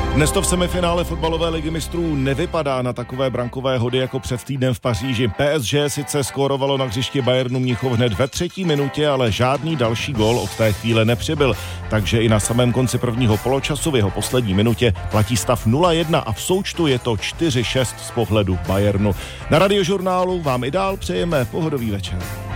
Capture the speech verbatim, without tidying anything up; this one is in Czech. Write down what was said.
Dnes to v semifinále fotbalové ligy mistrů nevypadá na takové brankové hody jako před týdnem v Paříži. P S G sice skórovalo na hřišti Bayernu Mnichov hned ve třetí minutě, ale žádný další gól od té chvíle nepřibyl. Takže i na samém konci prvního poločasu v jeho poslední minutě platí stav nula jedna a v součtu je to čtyři šest z pohledu Bayernu. Na Radiožurnálu vám i dál přejeme pohodový večer.